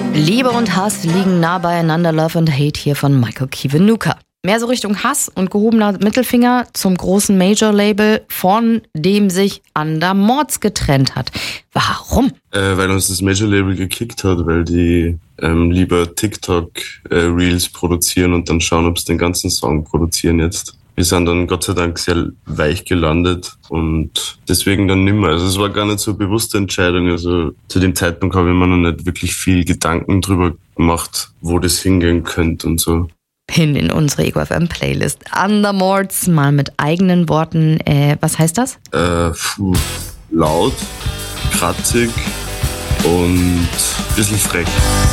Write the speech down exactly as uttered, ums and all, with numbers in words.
Liebe und Hass liegen nah beieinander, Love and Hate hier von Michael Kiwanuka. Mehr so Richtung Hass und gehobener Mittelfinger zum großen Major-Label, von dem sich Undermords getrennt hat. Warum? Äh, weil uns das Major-Label gekickt hat, weil die ähm, lieber TikTok-Reels äh, produzieren und dann schauen, ob sie den ganzen Song produzieren jetzt. Wir sind dann Gott sei Dank sehr weich gelandet und deswegen dann nimmer. Also es war gar nicht so eine bewusste Entscheidung. Also zu dem Zeitpunkt habe ich mir noch nicht wirklich viel Gedanken drüber gemacht, wo das hingehen könnte und so. Hin in unsere Ego F M Playlist. Undermords, mal mit eigenen Worten. Äh, was heißt das? Äh, puh, laut, kratzig und ein bisschen frech.